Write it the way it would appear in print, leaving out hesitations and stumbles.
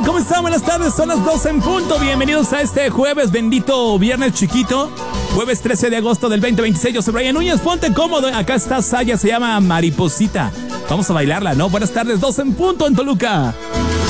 ¿Cómo están? Buenas tardes, son las 12 en punto. Bienvenidos a este jueves, bendito viernes chiquito. Jueves 13 de agosto del 2026. Yo soy Brian Núñez, ponte cómodo. Acá está Saya, se llama Mariposita. Vamos a bailarla, ¿no? Buenas tardes, 12 en punto en Toluca.